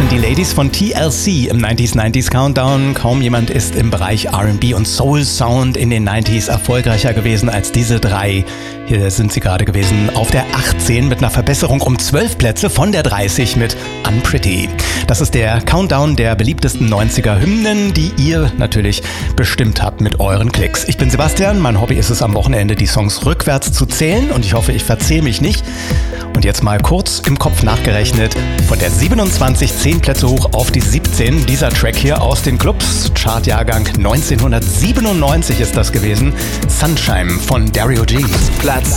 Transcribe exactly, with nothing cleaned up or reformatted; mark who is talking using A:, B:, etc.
A: sind die Ladies von T L C im neunziger neunzig Countdown. Kaum jemand ist im Bereich R and B und Soul Sound in den neunziger erfolgreicher gewesen als diese drei. Hier sind sie gerade gewesen auf der achtzehn mit einer Verbesserung um zwölf Plätze von der dreißig mit Unpretty. Das ist der Countdown der beliebtesten neunziger Hymnen, die ihr natürlich bestimmt habt mit euren Klicks. Ich bin Sebastian, mein Hobby ist es am Wochenende die Songs rückwärts zu zählen und ich hoffe, ich verzähle mich nicht. Und jetzt mal kurz im Kopf nachgerechnet, von der siebenundzwanzig zehn Plätze hoch auf die siebzehn. Dieser Track hier aus den Clubs, Chartjahrgang neunzehnhundertsiebenundneunzig ist das gewesen. Sunshine von Dario G.
B: Platz